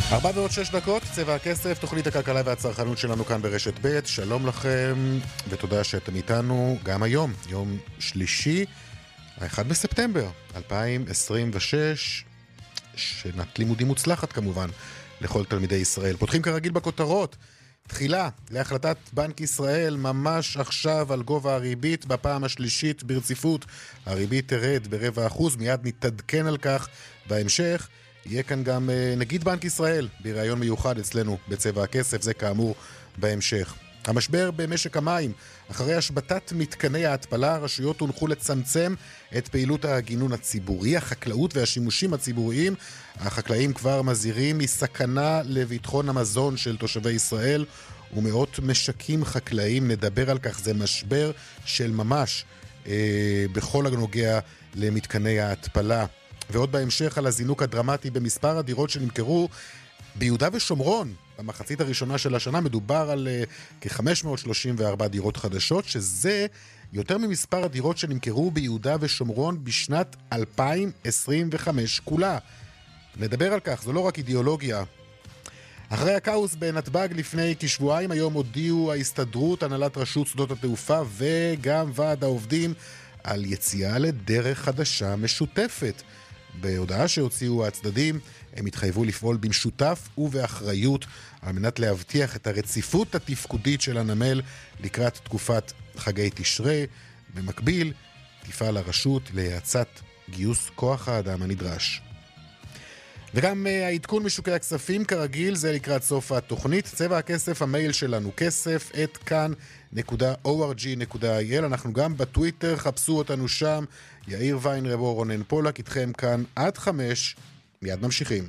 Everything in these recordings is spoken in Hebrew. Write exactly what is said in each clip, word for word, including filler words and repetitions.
ארבע ועוד שש דקות, צבע הכסף, תוכנית הכלכלה והצרכנות שלנו כאן ברשת ב'. שלום לכם, ותודה שאתם איתנו גם היום, יום שלישי, האחד בספטמבר אלפיים עשרים ושש, שנת לימודים מוצלחת כמובן לכל תלמידי ישראל. פותחים כרגיל בכותרות. תחילה להחלטת בנק ישראל ממש עכשיו על גובה הריבית בפעם השלישית ברציפות. הריבית תרד ברבע אחוז, מיד נתעדכן על כך בהמשך. יהיה כאן גם נגיד בנק ישראל בראיון מיוחד אצלנו בצבע הכסף, זה כאמור בהמשך. המשבר במשק המים, אחרי השבתת מתקני ההתפלה, הרשויות הונחו לצמצם את פעילות הגינון הציבורי, החקלאות והשימושים הציבוריים. החקלאים כבר מזהירים מסכנה לביטחון המזון של תושבי ישראל, ומאות משקים חקלאיים, נדבר על כך, זה משבר של ממש אה, בכל הנוגע למתקני ההתפלה. ועוד בהמשך על הזינוק הדרמטי במספר הדירות שנמכרו ביהודה ושומרון. במחצית הראשונה של השנה מדובר על uh, כ-חמש מאות שלושים וארבע דירות חדשות, שזה יותר ממספר הדירות שנמכרו ביהודה ושומרון בשנת אלפיים עשרים וחמש כולה. נדבר על כך, זו לא רק אידיאולוגיה. אחרי הכאוס בנתב"ג לפני כשבועיים, היום הודיעו ההסתדרות, הנהלת רשות שדות התעופה וגם ועד העובדים על יציאה לדרך חדשה משותפת. בהודעה שהוציאו הצדדים, הם התחייבו לפעול במשותף ובאחריות על מנת להבטיח את הרציפות התפקודית של הנמל לקראת תקופת חגי תשרי. במקביל, תפעל הרשות להאצת גיוס כוח האדם הנדרש. וגם העדכון משוקי הכספים כרגיל, זה לקראת סוף התוכנית. צבע הכסף, המייל שלנו כסף את כאן נקודה או אר ג'י נקודה איי אל. אנחנו גם בטוויטר, חפשו אותנו שם. יאיר ויינרב או רונן פולק איתכם כאן עד חמש. מיד ממשיכים.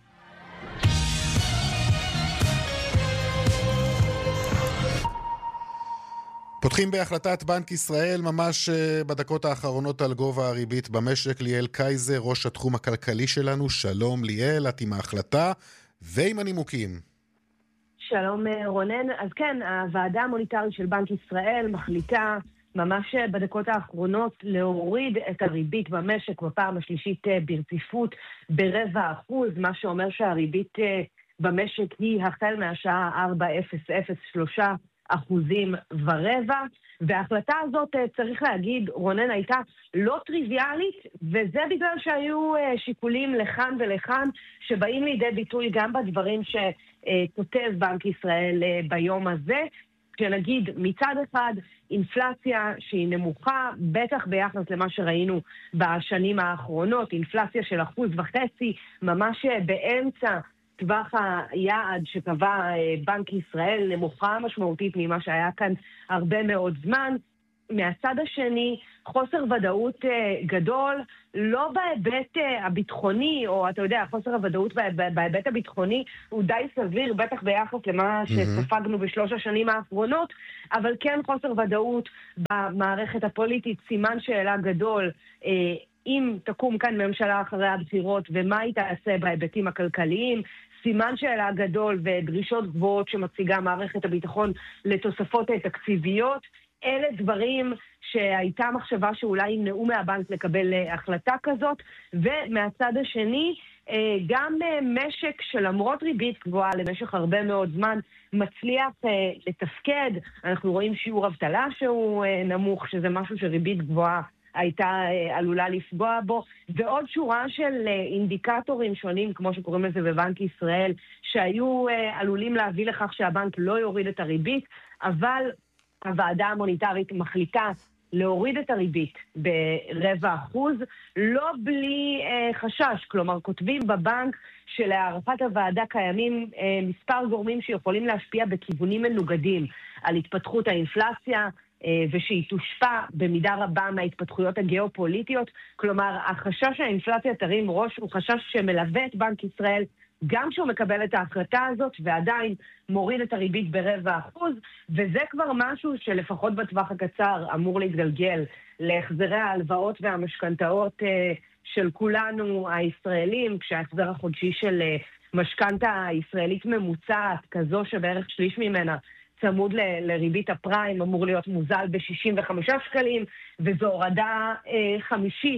פותחים בהחלטת בנק ישראל ממש בדקות האחרונות על גובה הריבית במשק. ליאל קייזר, ראש התחום הכלכלי שלנו. שלום ליאל, את עם ההחלטה ועם הנימוקים. שלום רונן. אז כן, הוועדה המוניטרית של בנק ישראל מחליטה ממש בדקות האחרונות להוריד את הריבית במשק בפעם השלישית ברציפות ברבע אחוז, מה שאומר שהריבית במשק היא החל מהשעה ארבע אפס אפס שלושה אחוזים ורבע, וההחלטה הזאת, צריך להגיד, רונן, הייתה לא טריוויאלית, וזה בגלל שהיו שיקולים לכאן ולכאן, שבאים לידי ביטוי גם בדברים שכותב בנק ישראל ביום הזה, שנגיד מצד אחד אינפלציה שהיא נמוכה, בטח ביחס למה שראינו בשנים האחרונות, אינפלציה של אחוז וחצי, ממש באמצע טווח היעד שקבע בנק ישראל, נמוכה משמעותית ממה שהיה כאן הרבה מאוד זמן. מהצד השני, חוסר ודאות גדול, לא בהיבט הביטחוני, או אתה יודע, חוסר הוודאות בהיבט הביטחוני הוא די סביר, בטח ביחס למה שספגנו בשלוש השנים האחרונות, אבל כן חוסר ודאות במערכת הפוליטית, סימן שאלה גדול, אם תקום כאן ממשלה אחרי הבחירות ומה היא תעשה בהיבטים הכלכליים, סימן שאלה גדול ודרישות גבוהות שמציגה מערכת הביטחון לתוספות תקציביות. אלה דברים שהייתה מחשבה שאולי ימנעו מהבנק לקבל החלטה כזאת, ומהצד השני גם משק שלמרות ריבית גבוהה למשך הרבה מאוד זמן מצליח לתפקד. אנחנו רואים שיעור אבטלה שהוא נמוך, שזה משהו שריבית גבוהה הייתה עלולה לפגוע בו, ועוד שורה של אינדיקטורים שונים, כמו שקוראים לזה בבנק ישראל, שהיו עלולים להביא לכך שהבנק לא יוריד את הריבית, אבל הוועדה המוניטרית מחליטה להוריד את הריבית ברבע אחוז, לא בלי אה, חשש. כלומר, כותבים בבנק שלהערכת הוועדה קיימים אה, מספר גורמים שיכולים להשפיע בכיוונים מנוגדים על התפתחות האינפלציה, ושהיא תושפע במידה רבה מההתפתחויות הגיאופוליטיות. כלומר, החשש שהאינפלציה תרים ראש הוא חשש שמלווה את בנק ישראל גם שהוא מקבל את ההחלטה הזאת ועדיין מוריד את הריבית ברבע אחוז, וזה כבר משהו שלפחות בטווח הקצר אמור להתגלגל להחזרי ההלוואות והמשכנתאות של כולנו הישראלים, כשההחזר החודשי של משכנתה ישראלית ממוצעת, כזו שבערך שליש ממנה צמוד ל- לריבית הפריים, אמור להיות מוזל ב-שישים וחמישה שקלים, וזו הורדה אה, חמישית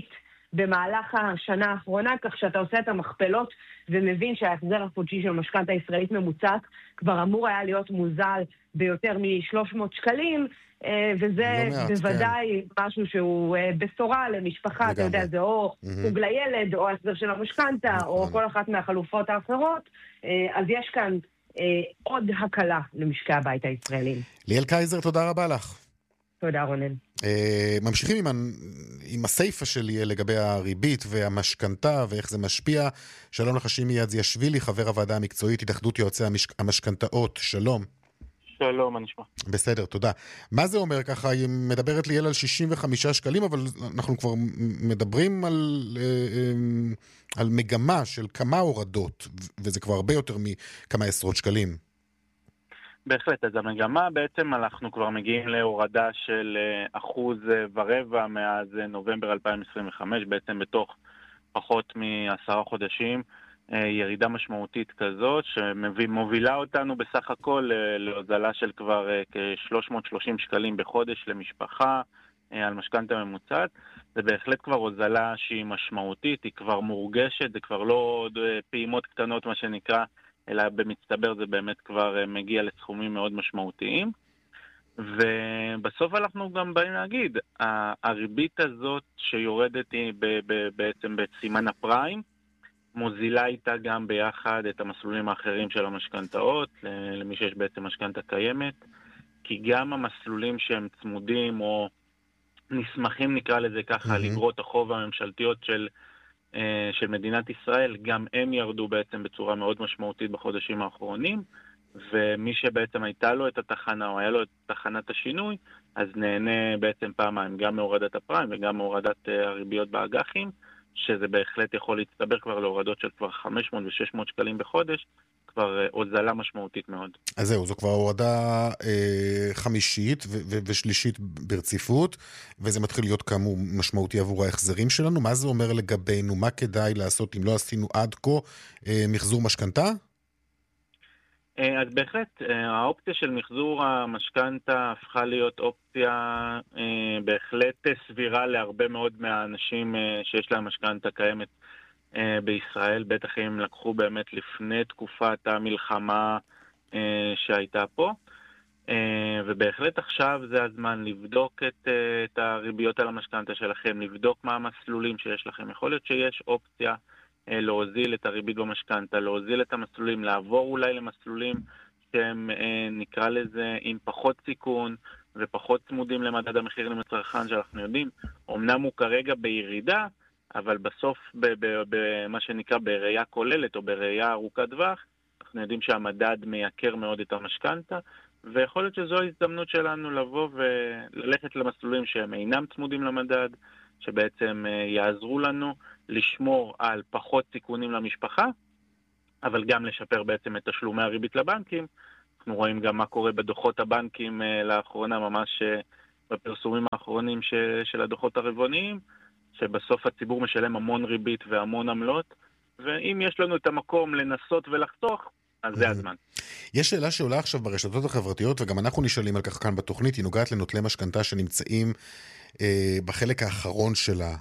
במהלך השנה האחרונה, כך שאתה עושה את המכפלות ומבין שההחזר החודשי של משכנתא ישראלית ממוצעת כבר אמור היה להיות מוזל ביותר מ-שלוש מאות שקלים, וזה לא מעט, בוודאי כן. משהו שהוא בשורה למשפחה, לגמרי. אתה יודע, זה או חוג Mm-hmm. לילד, או ההחזר של המשכנתא, נכון. או כל אחת מהחלופות האחרות, אז יש כאן עוד הקלה למשקי הבית הישראלים. ליאל קייזר, תודה רבה לך. תודה רונן. ממשיכים עם, עם הסייפה שלי לגבי הריבית והמשכנתה ואיך זה משפיע. שלום לך שימי יזיאשווילי, חבר הוועדה המקצועית, התאחדות יועצי המשק... המשכנתאות. שלום. שלום, מה נשמע? בסדר, תודה. מה זה אומר ככה? היא מדברת ליאל על שישים וחמישה שקלים, אבל אנחנו כבר מדברים על, על מגמה של כמה הורדות, וזה כבר הרבה יותר מכמה עשרות שקלים. בהחלט, אז המגמה בעצם אנחנו כבר מגיעים להורדה של אחוז ורבע מאז נובמבר אלפיים עשרים וחמש, בעצם בתוך פחות מעשרה חודשים, ירידה משמעותית כזאת שמובילה אותנו בסך הכל להוזלה של כבר כ-שלוש מאות ושלושים שקלים בחודש למשפחה על משכנתא ממוצעת. זה בהחלט כבר הוזלה שהיא משמעותית, היא כבר מורגשת, זה כבר לא עוד פעימות קטנות מה שנקרא, אלא במצטבר זה באמת כבר מגיע לסכומים מאוד משמעותיים. ובסוף אנחנו גם באים להגיד, הריבית הזאת שיורדת היא בעצם בסימן הפריים, מוזילה איתה גם ביחד את המסלולים האחרים של המשכנתאות, למי שיש בעצם משכנתא קיימת, כי גם המסלולים שהם צמודים או נסמכים נקרא לזה ככה, mm-hmm. לגרות החוב הממשלתיות של, של מדינת ישראל, גם הם ירדו בעצם בצורה מאוד משמעותית בחודשים האחרונים, ומי שבעצם הייתה לו את התחנה או היה לו את תחנת השינוי, אז נהנה בעצם פעמיים, גם מהורדת הפריים וגם מהורדת הריביות באג"חים, שזה בהחלט יכול להצטבר כבר להורדות של כבר חמש מאות ו-שש מאות שקלים בחודש, כבר הוזלה משמעותית מאוד. אז זהו, זו כבר הורדה אה, חמישית ו- ו- ושלישית ברציפות, וזה מתחיל להיות כאמור משמעותי עבור ההחזרים שלנו. מה זה אומר לגבינו? מה כדאי לעשות אם לא עשינו עד כה אה, מחזור משכנתא? אז בהחלט, האופציה של מחזור המשכנתא הפכה להיות אופציה בהחלט סבירה להרבה מאוד מהאנשים שיש להם משכנתא קיימת בישראל, בטח אם לקחו באמת לפני תקופת המלחמה שהייתה פה, ובהחלט עכשיו זה הזמן לבדוק את, את הריביות על המשכנתא שלכם, לבדוק מה המסלולים שיש לכם. יכול להיות שיש אופציה להוזיל את הריבית במשכנתא, להוזיל את המסלולים, לעבור אולי למסלולים שהם נקרא לזה עם פחות סיכון ופחות צמודים למדד המחיר לצרכן שאנחנו יודעים. אמנם הוא כרגע בירידה, אבל בסוף במה שנקרא בראייה כוללת או בראייה ארוכת טווח, אנחנו יודעים שהמדד מייקר מאוד את המשכנתא, ויכול להיות שזו ההזדמנות שלנו לבוא וללכת למסלולים שהם אינם צמודים למדד, שבעצם יעזרו לנו לשמור על פחות סיכונים למשפחה, אבל גם לשפר בעצם את תשלומי הריבית לבנקים. אנחנו רואים גם מה קורה בדוחות הבנקים לאחרונה, ממש בפרסומים האחרונים של הדוחות הרבעוניים, שבסוף הציבור משלם המון ריבית והמון עמלות, ואם יש לנו את המקום לנסות ולחתוך, אז זה הזמן. יש שאלה שעולה עכשיו ברשתות החברתיות, וגם אנחנו נשאלים על כך כאן בתוכנית, היא נוגעת לנוטלי משכנתא שנמצאים אה, בחלק האחרון שלה.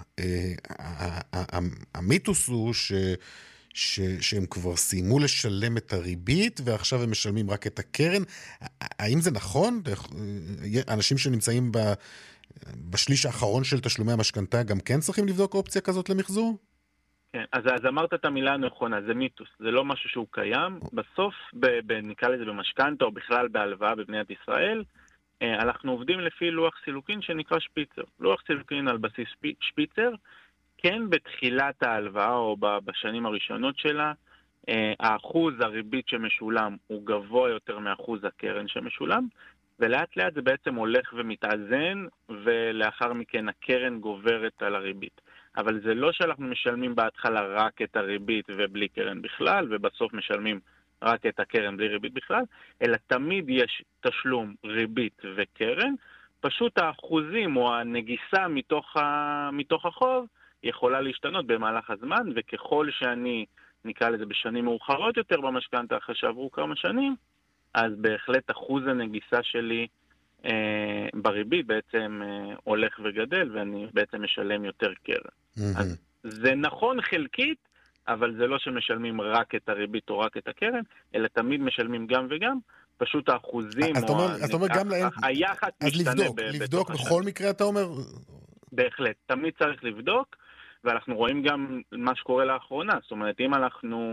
אה, המיתוס הוא ש, ש, שהם כבר סיימו לשלם את הריבית, ועכשיו הם משלמים רק את הקרן. האם זה נכון? אנשים שנמצאים ב, בשליש האחרון של תשלומי המשכנתא גם כן צריכים לבדוק אופציה כזאת למחזור? כן, אז, אז אמרת את המילה הנכונה, זה מיתוס, זה לא משהו שהוא קיים. בסוף, ב, ב, נקרא לזה במשכנתא או בכלל בהלוואה במדינת ישראל, אה, אנחנו עובדים לפי לוח סילוקין שנקרא שפיצר. לוח סילוקין על בסיס שפיצר, כן בתחילת ההלוואה או בשנים הראשונות שלה, אה, האחוז הריבית שמשולם הוא גבוה יותר מאחוז הקרן שמשולם, ולאט לאט זה בעצם הולך ומתאזן, ולאחר מכן הקרן גוברת על הריבית. אבל זה לא שאנחנו משלמים בהתחלה רק את הריבית ובלי קרן בכלל, ובסוף משלמים רק את הקרן בלי ריבית בכלל, אלא תמיד יש תשלום ריבית וקרן, פשוט האחוזים או הנגיסה מתוך, ה... מתוך החוב יכולה להשתנות במהלך הזמן, וככל שאני נקרא לזה בשנים מאוחרות יותר במשכנתא אחרי שעברו כמה שנים, אז בהחלט אחוז הנגיסה שלי בריבית בעצם הולך וגדל, ואני בעצם משלם יותר קרן. אז זה נכון חלקית, אבל זה לא שמשלמים רק את הריבית או רק את הקרן, אלא תמיד משלמים גם וגם, פשוט האחוזים אז אתה אומר גם להם, היחד משתנה. אז לבדוק, לבדוק בכל מקרה אתה אומר? בהחלט, תמיד צריך לבדוק, ואנחנו רואים גם מה שקורה לאחרונה, זאת אומרת, אם אנחנו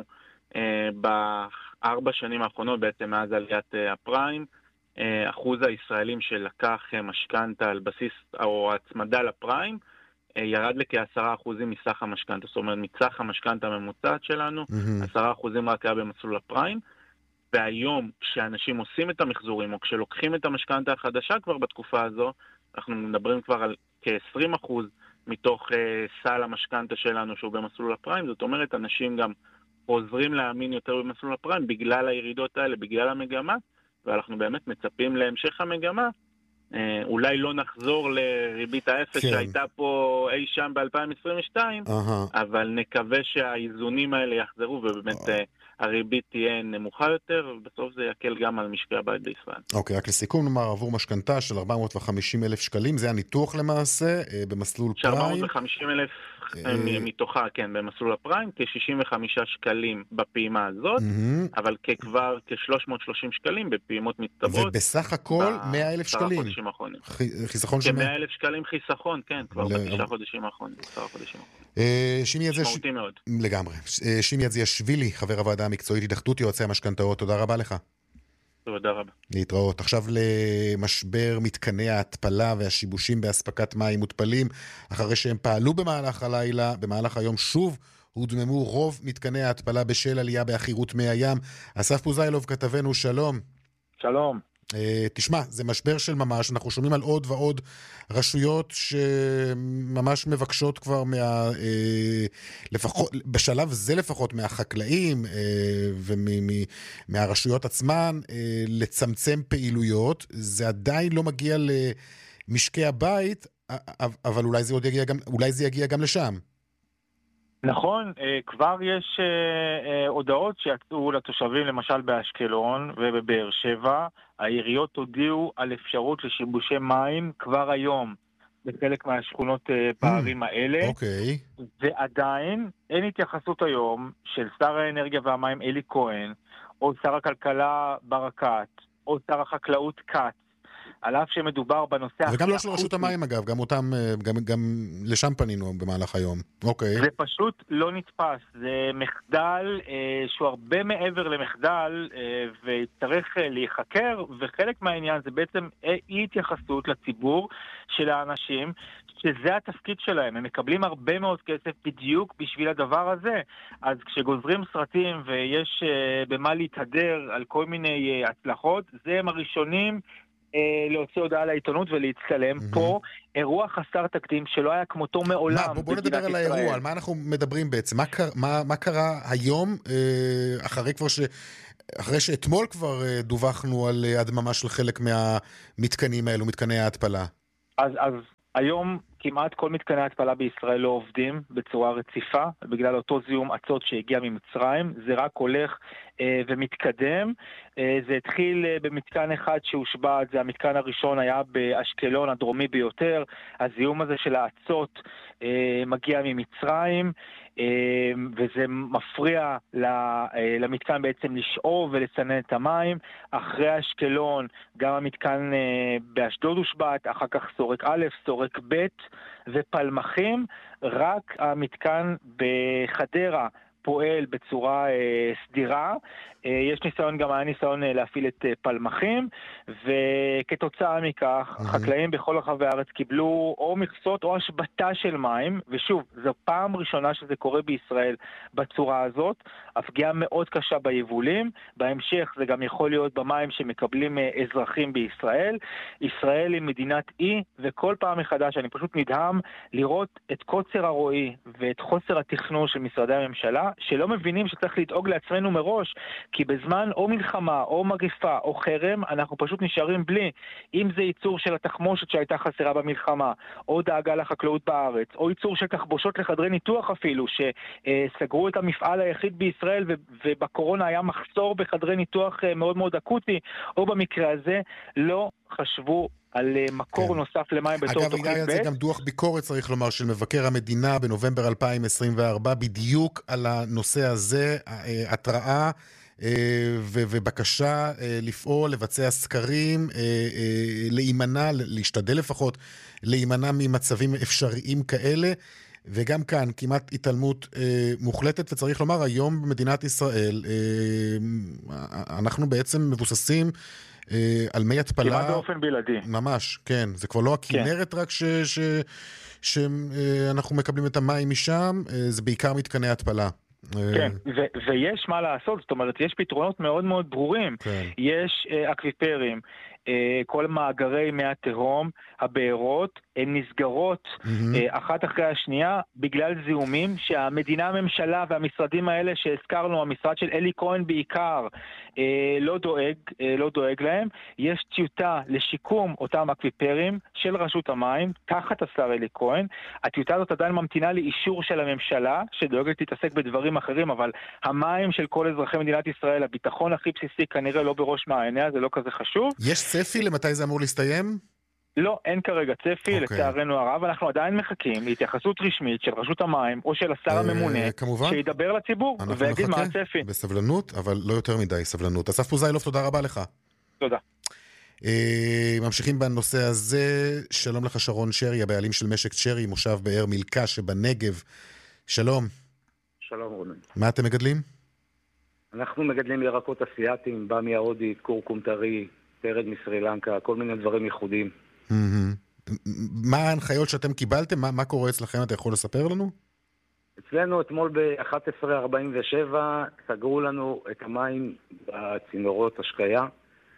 בארבע שנים האחרונות, בעצם מאז עליית הפריים, אחוז הישראלים שלקח משכנתה על בסיס או הצמדה לפריים, ירד לכעשרה אחוזים מסך המשכנתה, זאת אומרת, מצח המשכנתה הממוצעת שלנו, עשרה אחוזים רק היה במסלול הפריים, והיום כשאנשים עושים את המחזורים, או כשלוקחים את המשכנתה החדשה כבר בתקופה הזו, אנחנו מדברים כבר על כ-עשרים אחוז מתוך uh, סל המשכנתה שלנו שהוא במסלול הפריים, זאת אומרת, אנשים גם עוזרים להאמין יותר במסלול הפריים, בגלל הירידות האלה, בגלל המגמה, ואנחנו באמת מצפים להמשך המגמה, אולי לא נחזור לריבית האפס כן. שהייתה פה אי שם ב-אלפיים עשרים ושתיים, uh-huh. אבל נקווה שהאיזונים האלה יחזרו, ובאמת uh-huh. הריבית תהיה נמוכה יותר, ובסוף זה יקל גם על משקי הבית בישראל. אוקיי, רק לסיכום, נאמר, עבור משכנתה של ארבע מאות וחמישים אלף שקלים, זה הניתוח למעשה, במסלול פריים. ארבע מאות וחמישים אלף מתוכה, כן, במסלול הפריים, כ-שישים וחמישה שקלים בפעימה הזאת, אבל ככבר כ-שלוש מאות ושלושים שקלים בפעימות מצטברות. ובסך הכל מאה אלף שקלים. חיסכון של מאה אלף שקלים חיסכון, כן, כבר בתשעה חודשים האחרונים. משמעותי מאוד. לגמרי. שימי אדזיאשווילי, חבר הוועדה המקצועית התאחדות יועצי המשכנתאות, תודה רבה לך. תודה רבה. להתראות. עכשיו למשבר מתקני ההתפלה והשיבושים באספקת מים מותפלים, אחרי שהם פעלו במהלך הלילה, במהלך היום שוב הודממו רוב מתקני ההתפלה בשל עלייה באחירות מי הים. אסף פוזיילוב כתבנו, שלום. שלום. Uh, תשמע, זה משבר של ממש, אנחנו שומעים על עוד ועוד רשויות שממש מבקשות כבר מה, uh, לפחות, בשלב זה לפחות מהחקלאים uh, ומהרשויות עצמן uh, לצמצם פעילויות. זה עדיין לא מגיע למשקי הבית, אבל אולי זה, עוד יגיע גם, אולי זה יגיע גם לשם. נכון, כבר יש הודעות שיצאו לתושבים, למשל באשקלון ובבאר שבע. העיריות הודיעו על אפשרות לשיבושי מים כבר היום בחלק מהשכונות בערים האלה. אוקיי. ועדיין אין התייחסות היום של שר האנרגיה והמים אלי כהן, או שר הכלכלה ברקת, או שר החקלאות כץ, על אף שמדובר בנושא... וגם לא של רשות המים אגב, גם אותם, גם, גם לשם פנינו במהלך היום. אוקיי. זה פשוט לא נתפס, זה מחדל אה, שהוא הרבה מעבר למחדל, אה, וצריך אה, להיחקר, וחלק מהעניין זה בעצם אי התייחסות לציבור של האנשים, שזה התפקיד שלהם, הם מקבלים הרבה מאוד כסף בדיוק בשביל הדבר הזה. אז כשגוזרים סרטים ויש אה, במה להתהדר על כל מיני אה, הצלחות, זה הם הראשונים להוציא הודעה לעיתונות ולהצטלם. Mm-hmm. פה אירוע חסר תקדים שלא היה כמותו מעולם. מה, בוא, בוא נדבר על ישראל. האירוע, על מה אנחנו מדברים בעצם? מה, קר, מה, מה קרה היום, אחרי כבר ש... אחרי שאתמול כבר דווחנו על הדממה של חלק מהמתקנים האלו, מתקני ההתפלה? אז, אז היום כמעט כל מתקני ההתפלה בישראל לא עובדים בצורה רציפה, בגלל אותו זיהום עצות שהגיע ממצרים. זה רק הולך אה, ומתקדם. אה, זה התחיל אה, במתקן אחד שהושבע, זה המתקן הראשון היה באשקלון, הדרומי ביותר. הזיהום הזה של העצות אה, מגיע ממצרים, אה, וזה מפריע למתקן בעצם לשאוב ולסנן את המים. אחרי אשקלון גם המתקן אה, באשדוד הושבע, אחר כך סורק א', סורק ב' ופלמחים. רק המתקן בחדרה פועל בצורה אה, סדירה. אה, יש ניסיון, גם היה ניסיון אה, להפעיל את אה, פלמחים, וכתוצאה מכך mm-hmm. חקלאים בכל רחבי הארץ קיבלו או מכסות או השבתה של מים, ושוב, זו פעם ראשונה שזה קורה בישראל בצורה הזאת. הפגיעה מאוד קשה ביבולים, בהמשך זה גם יכול להיות במים שמקבלים אה, אזרחים בישראל. ישראל היא מדינת אי, וכל פעם מחדש אני פשוט נדהם לראות את קוצר הרועי ואת חוסר התכנון של משרדי הממשלה, שלא מבינים שצריך לדאוג לעצמנו מראש, כי בזמן או מלחמה או מגפה או חרם אנחנו פשוט נשארים בלי. אם זה ייצור של התחמושת שהייתה חסרה במלחמה, או דאגה לחקלאות בארץ, או ייצור של תחבושות לחדרי ניתוח אפילו, שסגרו את המפעל היחיד בישראל ובקורונה היה מחסור בחדרי ניתוח מאוד מאוד אקוטי, או במקרה הזה לא חשבו על מקור כן. נוסף למים בתור אגב, תוכנית היה ב'. זה גם דוח ביקורת, צריך לומר, של מבקר המדינה בנובמבר אלפיים עשרים וארבע, בדיוק על הנושא הזה, התראה ו- ובקשה לפעול, לבצע סקרים, להימנע, להשתדל לפחות, להימנע ממצבים אפשריים כאלה, וגם כאן כמעט התעלמות אה, מוחלטת, וצריך לומר, היום במדינת ישראל אה, אנחנו בעצם מבוססים אה, על מי התפלה. כמעט באופן בלעדי. ממש, כן. זה כבר לא הכנרת כן. רק שאנחנו מקבלים את המים משם, אה, זה בעיקר מתקני התפלה. כן, ו- ויש מה לעשות, זאת אומרת, יש פתרונות מאוד מאוד ברורים. כן. יש אה, אקוויפרים, אה, כל מאגרי מי התהום, הבארות, הן נסגרות mm-hmm. אה, אחת אחרי השנייה, בגלל זיהומים שהמדינה, הממשלה והמשרדים האלה שהזכרנו, המשרד של אלי כהן בעיקר, אה, לא דואג, אה, לא דואג להם. יש טיוטה לשיקום אותם אקוויפרים של רשות המים, תחת השר אלי כהן. הטיוטה הזאת עדיין ממתינה לאישור של הממשלה, שדואגת להתעסק בדברים אחרים, אבל המים של כל אזרחי מדינת ישראל, הביטחון הכי בסיסי כנראה לא בראש מעייניה, זה לא כזה חשוב. יש צפי למתי זה אמור להסתיים? לא, אין כרגע צפי, לצערנו הרב, אנחנו עדיין מחכים להתייחסות רשמית של רשות המים או של השר הממונה, שידבר לציבור ויגיד מה הצפי. בסבלנות, אבל לא יותר מדי סבלנות. אסף פוזיילוב, תודה רבה לך. תודה. ממשיכים בנושא הזה, שלום לך שרון שרי, הבעלים של משק שרי, מושב באר מילכה שבנגב. שלום. שלום רונן. מה אתם מגדלים? אנחנו מגדלים ירקות אסיאטיים, במיה הודית, קורקום טרי, תרד מסרילנקה, כל מיני דברים ייחודיים. מה ההנחיות שאתם קיבלתם? מה, מה קורה אצלכם? אתה יכול לספר לנו? אצלנו אתמול ב-אחת עשרה ארבעים ושבע סגרו לנו את המים בצינורות השקיה,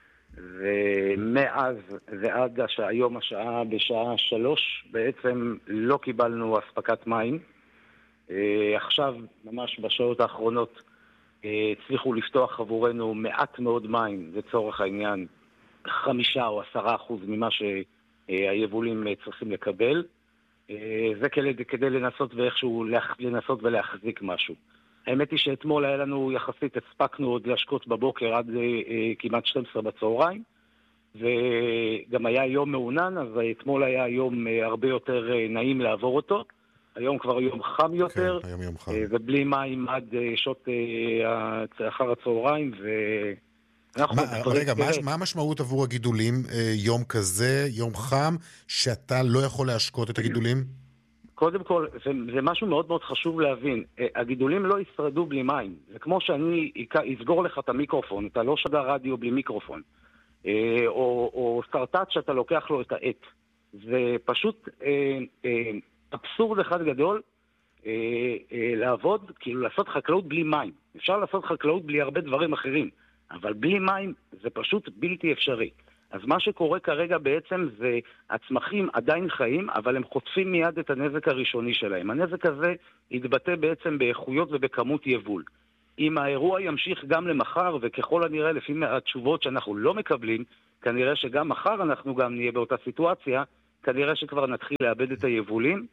ומאז ועד השעה, היום השעה בשעה שלוש בעצם לא קיבלנו אספקת מים. עכשיו, ממש בשעות האחרונות, הצליחו לפתוח עבורנו מעט מאוד מים, לצורך העניין חמישה או עשרה אחוז ממה שהיבולים צריכים לקבל. זה כדי, כדי לנסות ואיכשהו לנסות ולהחזיק משהו. האמת היא שאתמול היה לנו יחסית, הספקנו עוד להשקות בבוקר עד כמעט שתים עשרה בצהריים, וגם היה יום מעונן, אז אתמול היה יום הרבה יותר נעים לעבור אותו. היום כבר יום חם יותר, כן, היום יום חם. ובלי מים עד שעות אחר הצהריים, ו... מה, רגע, מה, מה המשמעות עבור הגידולים יום כזה, יום חם, שאתה לא יכול להשקות את הגידולים? קודם כל, זה, זה משהו מאוד מאוד חשוב להבין. הגידולים לא ישרדו בלי מים. זה כמו שאני אסגור לך את המיקרופון, אתה לא שדר רדיו בלי מיקרופון. או, או סרטט שאתה לוקח לו את העט. זה פשוט אבסורד אחד גדול לעבוד, כאילו לעשות חקלאות בלי מים. אפשר לעשות חקלאות בלי הרבה דברים אחרים. אבל בלי מים זה פשוט בלתי אפשרי. אז מה שקורה כרגע בעצם זה הצמחים עדיין חיים, אבל הם חוטפים מיד את הנזק הראשוני שלהם. הנזק הזה יתבטא בעצם באיכויות ובכמות יבול. אם האירוע ימשיך גם למחר, וככל הנראה לפי התשובות שאנחנו לא מקבלים, כנראה שגם מחר אנחנו גם נהיה באותה סיטואציה, כנראה שכבר נתחיל לאבד את היבולים,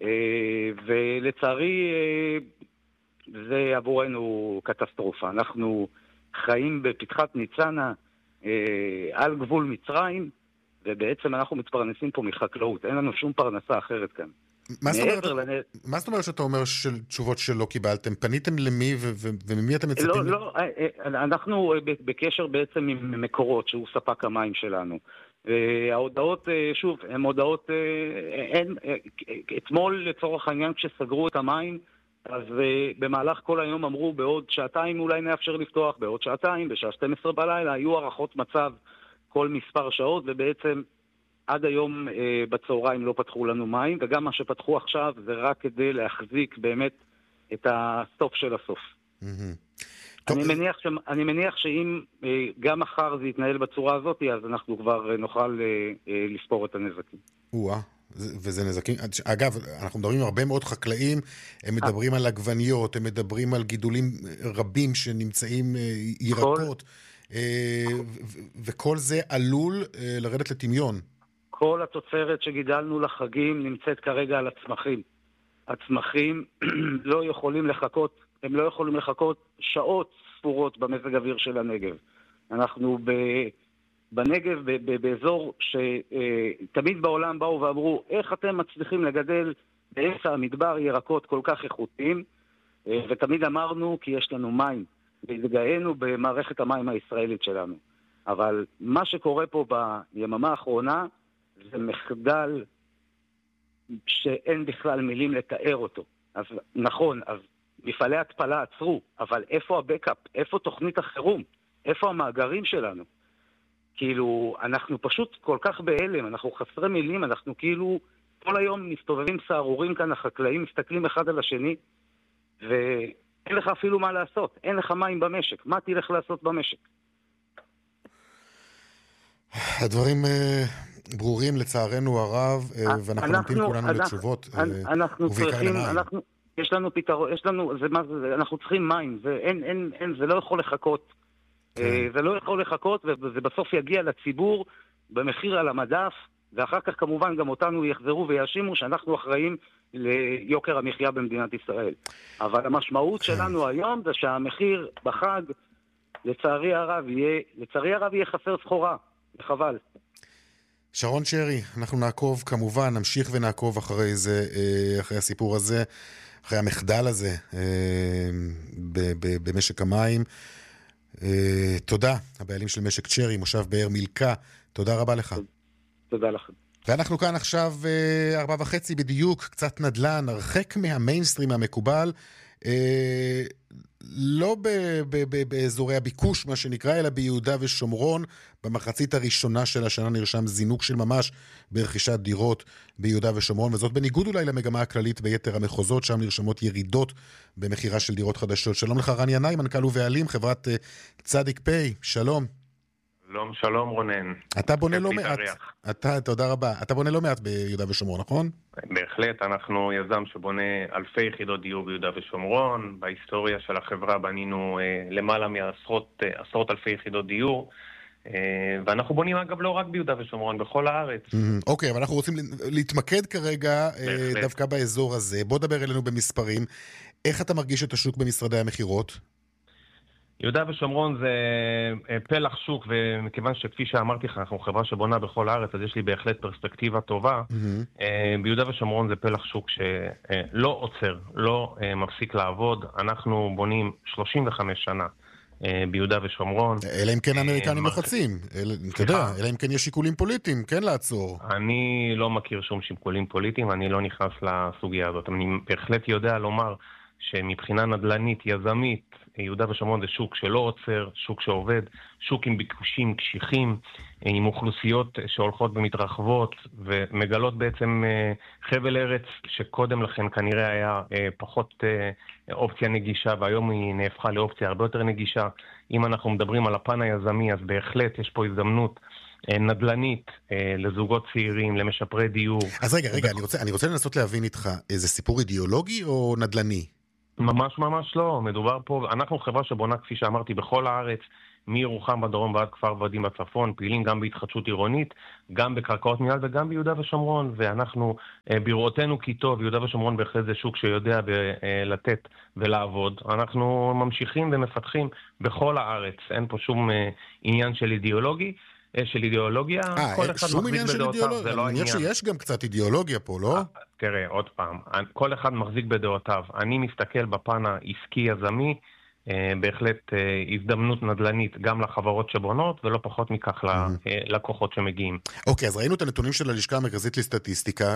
ולצערי זה עבורנו קטסטרופה. אנחנו חיים בפתחת ניצנה, אה, על גבול מצרים, ובעצם אנחנו מתפרנסים פה מחקלאות. אין לנו שום פרנסה אחרת כאן. מה זאת אומרת, לנ... מה זאת אומרת שאתה אומר של תשובות שלא קיבלתם? פניתם למי ו- ו- וממי אתם מצפים? לא, לא, אנחנו בקשר בעצם עם מקורות, שהוא ספק המים שלנו. ההודעות, שוב, הן הודעות, אין, אתמול לצורך העניין כשסגרו את המים, אז uh, במהלך כל היום אמרו בעוד שעתיים אולי נאפשר לפתוח, בעוד שעתיים, בשעה שתים עשרה בלילה, היו הערכות מצב כל מספר שעות, ובעצם עד היום uh, בצהריים לא פתחו לנו מים, וגם מה שפתחו עכשיו זה רק כדי להחזיק באמת את הסוף של הסוף. Mm-hmm. אני, מניח ש... אני מניח שאם uh, גם מחר זה יתנהל בצורה הזאת, אז אנחנו כבר uh, נוכל uh, uh, לספור את הנזקים. וואה. וזה נזקים. אגב, אנחנו מדברים עם הרבה מאוד חקלאים, הם מדברים על עגבניות, הם מדברים על גידולים רבים שנמצאים ירקות, וכל זה עלול לרדת לטמיון. כל התוצרת שגידלנו לחגים נמצאת כרגע על הצמחים. הצמחים לא יכולים לחכות, הם לא יכולים לחכות שעות ספורות במזג אוויר של הנגב. אנחנו ב... בנגב, באזור שתמיד בעולם באו ואמרו, איך אתם מצליחים לגדל באמצע המדבר ירקות כל כך איכותיים, ותמיד אמרנו כי יש לנו מים, והתגאינו במערכת המים הישראלית שלנו. אבל מה שקורה פה ביממה האחרונה זה מחדל שאין בכלל מילים לתאר אותו. אז נכון, אז מפעלי התפלה עצרו, אבל איפה הבקאפ? איפה תוכנית החירום? איפה המאגרים שלנו? כאילו, אנחנו פשוט כל כך בהלם, אנחנו חסרי מילים, אנחנו כאילו כל היום מסתובבים סערורים כאן, החקלאים מסתכלים אחד על השני, ואין לך אפילו מה לעשות, אין לך מים במשק, מה תלך לעשות במשק? הדברים ברורים לצערנו הרב, ואנחנו נמתין כולנו לתשובות, ובעיקר למים. יש לנו פתרון, יש לנו, זה מה זה, אנחנו צריכים מים, זה אין, אין, אין, זה לא יכול לחכות. זה לא יכול לחכות, וזה בסוף יגיע לציבור במחיר על המדף, ואחר כך כמובן גם אותנו יחזרו ויאשימו שאנחנו אחראים ליוקר המחיה במדינת ישראל. אבל המשמעות שלנו היום זה שהמחיר בחג, לצערי הרב יהיה, לצערי הרב יהיה חסר סחורה, וחבל. שרון שרי, אנחנו נעקוב כמובן, נמשיך ונעקוב אחרי זה, אחרי הסיפור הזה, אחרי המחדל הזה במשק המים. תודה, הבעלים של משק צ'רי, מושב באר מילכה, תודה רבה לך. תודה לכם. ואנחנו כאן עכשיו ארבע וחצי בדיוק, קצת נדל"ן, הרחק מהמיינסטרים המקובל, לא באזורי הביקוש מה שנקרא, אלא ביהודה ושומרון. במחצית הראשונה של השנה נרשם זינוק של ממש ברכישת דירות ביהודה ושומרון, וזאת בניגוד אולי למגמה הכללית ביתר המחוזות, שם נרשמות ירידות במחירה של דירות חדשות. שלום לך רן ינאי, מנכ"ל ובעלים חברת צדיק פי, שלום. שלום, שלום רונן. אתה בונה לא מעט, אתה, תודה רבה, אתה בונה לא מעט ביהודה ושומרון, נכון? בהחלט, אנחנו יזם שבונה אלפי יחידות דיור ביהודה ושומרון, בהיסטוריה של החברה בנינו אה, למעלה מעשרות אה, עשרות אלפי יחידות דיור, אה, ואנחנו בונים אגב לא רק ביהודה ושומרון, בכל הארץ. אוקיי, אבל אנחנו רוצים להתמקד כרגע אה, דווקא באזור הזה, בוא דבר אלינו במספרים, איך אתה מרגיש את השוק במשרדי המחירות? יהודה ושומרון זה פלח שוק, ומכיוון שכפי שאמרתי לך, אנחנו חברה שבונה בכל הארץ, אז יש לי בהחלט פרספקטיבה טובה. Mm-hmm. ביהודה ושומרון זה פלח שוק שלא עוצר, לא מפסיק לעבוד. אנחנו בונים שלושים וחמש שנה ביהודה ושומרון. אלא אם כן האמריקנים לוחצים, אתה יודע, אלא אם כן יש שיקולים פוליטיים, כן לעצור. אני לא מכיר שום שיקולים פוליטיים, אני לא נכנס לסוגיה הזאת. אני בהחלט יודע לומר שמבחינה נדל"נית, יזמית, יהודה ושומרון זה שוק שלא עוצר, שוק שעובד, שוק עם ביקושים קשיחים, עם אוכלוסיות שהולכות ומתרחבות, ומגלות בעצם חבל ארץ שקודם לכן כנראה היה פחות אופציה נגישה, והיום היא נהפכה לאופציה הרבה יותר נגישה. אם אנחנו מדברים על הפן היזמי, אז בהחלט יש פה הזדמנות נדל"נית לזוגות צעירים, למשפרי דיור. אז רגע, רגע, אני רוצה, אני רוצה לנסות להבין איתך, איזה סיפור אידיאולוגי או נדל"ני? ממש ממש לא, מדובר פה, אנחנו חברה שבונה כפי שאמרתי בכל הארץ, מירוחם בדרום ועד כפר ורדים בצפון, פעילים גם בהתחדשות עירונית, גם בקרקעות מינהל וגם ביהודה ושומרון, ואנחנו בראותנו כי טוב, יהודה ושומרון בהחלט זה שוק שיודע לתת ולעבוד, אנחנו ממשיכים ומפתחים בכל הארץ, אין פה שום עניין של אידיאולוגי, של אידיאולוגיה, כל אחד מחזיק בדעותיו, זה לא העניין. אני חושב שיש גם קצת אידיאולוגיה פה, לא? תראה, עוד פעם, כל אחד מחזיק בדעותיו. אני מסתכל בפן העסקי יזמי, בהחלט הזדמנות נדל"נית גם לחברות שבונות, ולא פחות מכך ללקוחות שמגיעים. אוקיי, אז ראינו את הנתונים של הלשכה המרכזית לסטטיסטיקה.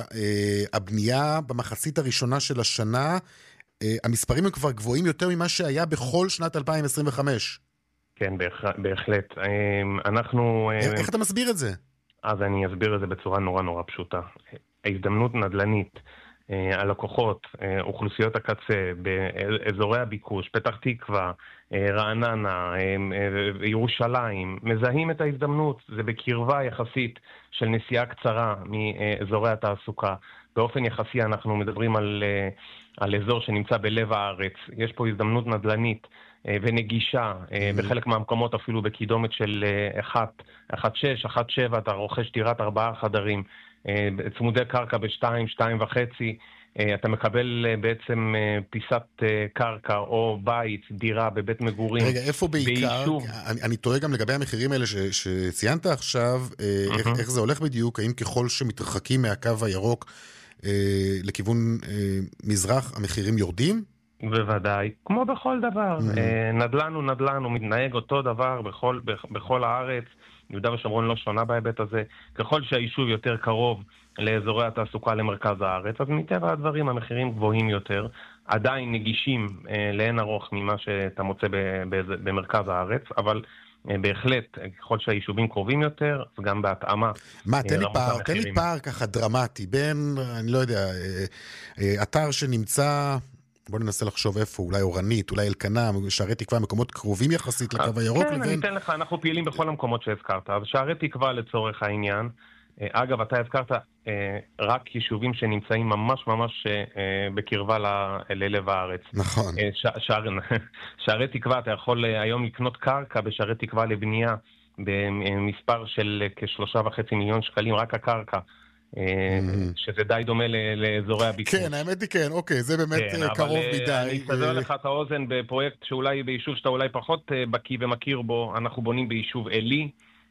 הבנייה במחצית הראשונה של השנה, המספרים הם כבר גבוהים יותר ממה שהיה בכל שנת אלפיים עשרים וחמש. כן, בהחלט. אנחנו... איך אתה מסביר את זה? אז אני אסביר את זה בצורה נורא נורא פשוטה. ההזדמנות נדל"נית, הלקוחות, אוכלוסיות הקצה, באזורי הביקוש, פתח תקווה, רעננה, ירושלים, מזהים את ההזדמנות. זה בקרבה יחסית של נסיעה קצרה מאזורי התעסוקה. באופן יחסי אנחנו מדברים על, על אזור שנמצא בלב הארץ. יש פה הזדמנות נדל"נית ונגישה, בחלק מהמקומות אפילו בקידומת של אחת, אחת שש, אחת שבע, אתה רוכש דירת ארבעה חדרים, צמודי קרקע בשתיים, שתיים וחצי, אתה מקבל בעצם פיסת קרקע או בית, דירה בבית מגורים. רגע, איפה בעיקר? אני, אני תוהה גם לגבי המחירים האלה ש, שציינת עכשיו, uh-huh. איך, איך זה הולך בדיוק? האם ככל שמתרחקים מהקו הירוק אה, לכיוון אה, מזרח, המחירים יורדים? בוודאי, כמו בכל דבר. Mm-hmm. אה, נדל"ן הוא נדל"ן, הוא מתנהג אותו דבר בכל, בכל הארץ. יהודה ושומרון לא שונה בהיבט הזה. ככל שהיישוב יותר קרוב לאזורי התעסוקה למרכז הארץ, אז מטבע הדברים המחירים גבוהים יותר, עדיין נגישים אה, לאין ארוך ממה שאתה מוצא במרכז הארץ, אבל בהחלט, ככל שהיישובים קרובים יותר, וגם בהתאמה. מה, תן לי פער, תן לי פער ככה דרמטי, בין, אני לא יודע, אתר שנמצא, בוא ננסה לחשוב איפה, אולי אורנית, אולי אלקנה, שערי תקווה, מקומות קרובים יחסית לקו הירוק. כן, אני אתן לך, אנחנו פעילים בכל המקומות שהזכרת. אז שערי תקווה לצורך העניין, אגב, אתה הזכרת רק יישובים שנמצאים ממש ממש בקרבה ללב הארץ. נכון. שערי תקווה, אתה יכול היום לקנות קרקע בשערי תקווה לבנייה במספר של כשלושה וחצי מיליון שקלים, רק הקרקע, שזה די דומה לאזורי הביקוש. כן, האמת היא כן, אוקיי, זה באמת קרוב מדי. אני אסתדר לך את האוזן בפרויקט שאולי ביישוב שאתה אולי פחות בקיא ומכיר בו, אנחנו בונים ביישוב אלי,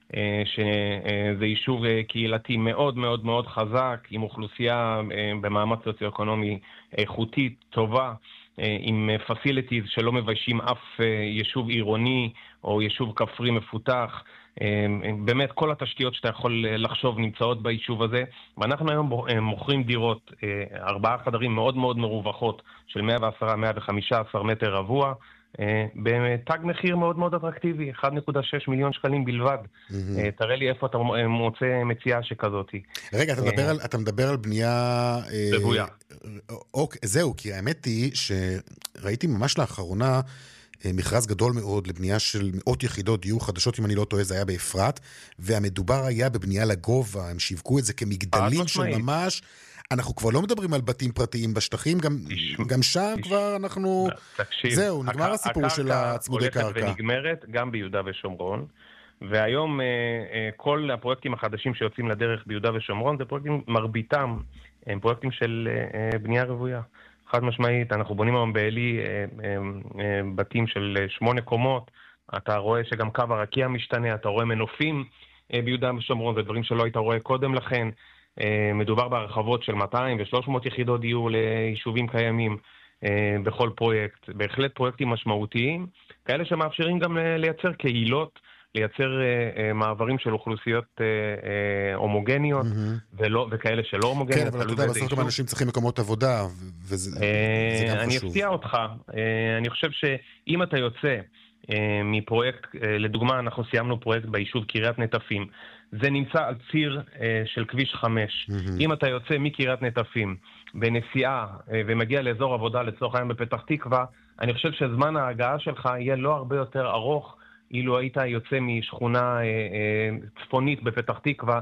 שזה יישוב קהילתי מאוד מאוד מאוד חזק, עם אוכלוסייה במאמץ סוציו-אקונומי איכותית, טובה, עם פסיליטיז שלא מביישים אף יישוב עירוני או יישוב כפרי מפותח. באמת כל התשתיות שאתה יכול לחשוב נמצאות ביישוב הזה, ואנחנו היום מוכרים דירות, ארבעה חדרים מאוד מאוד מרווחות של מאה ועשרה עד מאה וחמישה עשר מטר רבוע, בתג מחיר מאוד מאוד אטרקטיבי, אחד נקודה שש מיליון שקלים בלבד. תראה לי איפה אתה מוצא מציאה שכזאת. רגע, אתה מדבר על, אתה מדבר על בנייה רוויה. זהו, כי האמת היא שראיתי ממש לאחרונה מכרז גדול מאוד לבנייה של מאות יחידות דיור חדשות, אם אני לא טועה, זה היה באפרת, והמדובר היה בבנייה לגובה, הם שיווקו את זה כמגדלים של ממש, אנחנו כבר לא מדברים על בתים פרטיים בשטחים, גם, גם שם כבר אנחנו... תקשיב, זהו, נגמר הסיפור של הצמודי קרקע. הקרקע הולכת ונגמרת גם ביהודה ושומרון, והיום כל הפרויקטים החדשים שיוצאים לדרך ביהודה ושומרון, זה פרויקטים מרביתם, הם פרויקטים של בנייה רוויה. חד משמעית, אנחנו בונים היום באלי בתים של שמונה קומות, אתה רואה שגם קו הרקיע משתנה, אתה רואה מנופים ביהודה ושומרון, זה דברים שלא היית רואה קודם לכן, מדובר בהרחבות של מאתיים ו-שלוש מאות יחידות דיור ליישובים קיימים בכל פרויקט, בהחלט פרויקטים משמעותיים, כאלה שמאפשרים גם לייצר קהילות, לייצר מעברים של אוכלוסיות הומוגניות, וכאלה שלא הומוגניות. כן, אבל אתה יודע, בסוף גם אנשים צריכים מקומות עבודה, וזה גם חשוב. אני אפתיע אותך, אני חושב שאם אתה יוצא מפרויקט, לדוגמה, אנחנו סיימנו פרויקט ביישוב קריית נטפים, זה נמצא על ציר של כביש חמש. אם אתה יוצא מקריית נטפים בנסיעה ומגיע לאזור עבודה לצורך היום בפתח תקווה, אני חושב שזמן ההגעה שלך יהיה לא הרבה יותר ארוך, אילו היית יוצא משכונה צפונית בפתח תקווה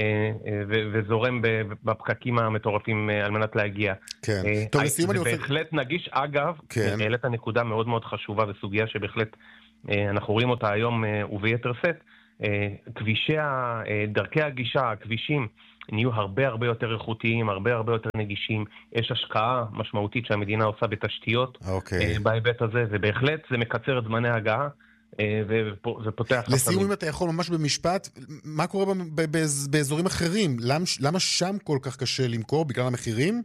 וזורם בפקקים המטורפים על מנת להגיע. כן. טוב, לסיום אני רוצה... זה בהחלט נגיש, אגב, העלית נקודה מאוד מאוד חשובה וסוגיה שבהחלט אנחנו רואים אותה היום וביתר שאת, כבישי, דרכי הגישה, הכבישים, נהיו הרבה הרבה יותר איכותיים, הרבה הרבה יותר נגישים. יש השקעה משמעותית שהמדינה עושה בתשתיות okay. בהיבט הזה, ובהחלט זה מקצר את זמני ההגעה, ופותח... לסיום, אם אתה יכול ממש במשפט, מה קורה באזורים אחרים? למה שם כל כך קשה למכור בגלל המחירים?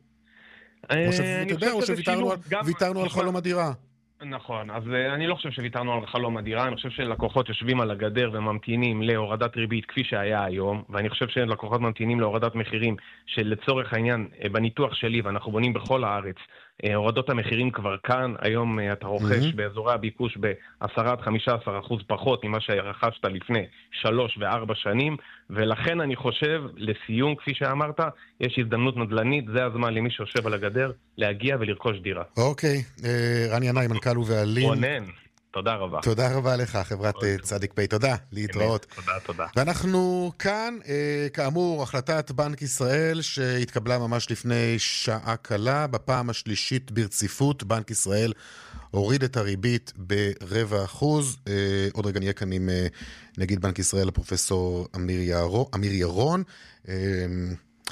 או שוויתרנו על חלום הדירה? נכון, אז אני לא חושב שוויתרנו על חלום הדירה, אני חושב שלקוחות יושבים על הגדר וממתינים להורדת ריבית כפי שהיה היום, ואני חושב שלקוחות ממתינים להורדת מחירים שלצורך העניין, בניתוח שלי, ואנחנו בונים בכל הארץ, הורדות המחירים כבר כאן, היום אתה רוכש mm-hmm. באזורי הביקוש ב-עשרה עד חמישה עשר אחוז פחות ממה שרכשת לפני שלוש וארבע שנים, ולכן אני חושב, לסיום, כפי שאמרת, יש הזדמנות נדל"נית, זה הזמן למי שיושב על הגדר, להגיע ולרכוש דירה. אוקיי, רני ינאי, מנכ"ל ובעלים. רונן. תודה רבה. תודה רבה לך, חברת צדיק פי. תודה, להתראות. תודה, תודה. ואנחנו כאן, כאמור, החלטת בנק ישראל שהתקבלה ממש לפני שעה קלה, בפעם השלישית ברציפות, בנק ישראל הוריד את הריבית ברבע אחוז. עוד רגע נהיה כאן עם נגיד בנק ישראל, הפרופסור אמיר ירון.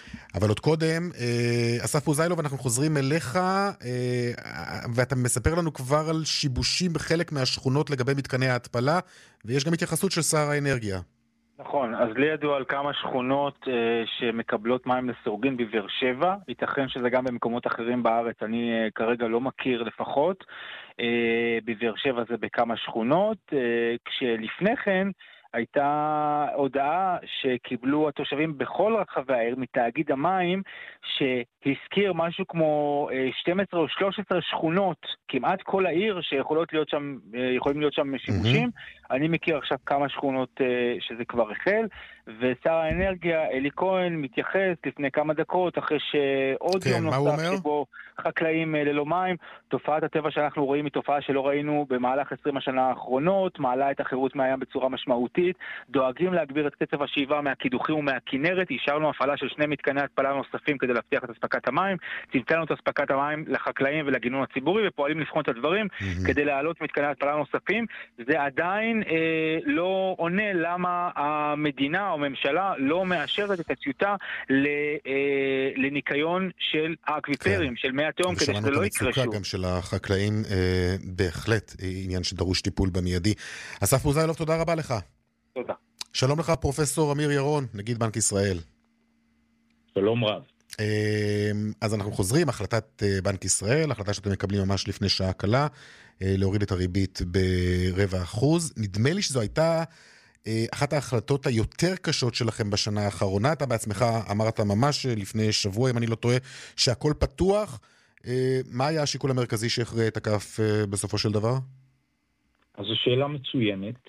אבל עוד קודם, אסף פוזיילוב, אנחנו חוזרים אליך, ואתה מספר לנו כבר על שיבושים בחלק מהשכונות לגבי מתקני ההתפלה, ויש גם התייחסות של שר האנרגיה. נכון, אז לי ידוע על כמה שכונות אה, שמקבלות מים לסורגין בבאר שבע, ייתכן שזה גם במקומות אחרים בארץ, אני אה, כרגע לא מכיר לפחות, אה, בבאר שבע זה בכמה שכונות, אה, כשלפני כן הייתה הודעה שקיבלו התושבים בכל רחבי העיר מתאגיד המים, שהזכיר משהו כמו שתים עשרה או שלוש עשרה שכונות, כמעט כל העיר שיכולות להיות שם, יכולים להיות שם שימושים. Mm-hmm. אני מכיר עכשיו כמה שכונות שזה כבר החל, ושר האנרגיה אלי כהן מתייחס לפני כמה דקות, אחרי שעוד כן, יום נוסף שבו חקלאים ללא מים. תופעת הטבע שאנחנו רואים היא תופעה שלא ראינו במהלך עשרים השנה האחרונות, מעלה את החירות מהים בצורה משמעותית, דואגים להגביר את קצב השאיבה מהקידוחים ומהכינרת, אישרנו הפעלה של שני מתקני התפלה נוספים כדי להבטיח את אספקת המים, צמצמנו את אספקת המים לחקלאים ולגינון הציבורי, ופועלים לבחון את הדברים mm-hmm. כדי להעלות מתקני התפלה נוספים. זה עדיין אה, לא עונה למה המדינה או הממשלה לא מאשרת את הטיוטה ל, אה, לניקיון של האקוויפרים, כן. של מי התהום, כדי שזה לא יקרה שוב. גם של החקלאים, אה, בהחלט עניין שדרוש טיפול במיידי. אסף פוזיילוב, תודה רבה לך. תודה. שלום לך, פרופסור אמיר ירון, נגיד בנק ישראל. שלום רב. אז אנחנו חוזרים, החלטת בנק ישראל, החלטה שאתם מקבלים ממש לפני שעה קלה, להוריד את הריבית ברבע אחוז. נדמה לי שזו הייתה אחת ההחלטות היותר קשות שלכם בשנה האחרונה. אתה בעצמך אמרת ממש לפני שבוע, אם אני לא טועה, שהכל פתוח. מה היה השיקול המרכזי שהכריע את הכף בסופו של דבר? אז זו שאלה מצוינת,